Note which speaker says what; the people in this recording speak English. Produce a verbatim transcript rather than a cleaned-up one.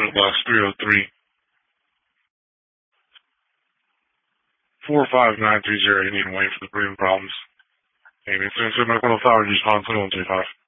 Speaker 1: box three oh three, four five nine three zero, you need to wait for the breathing problems. And it's in medical authority response one two five.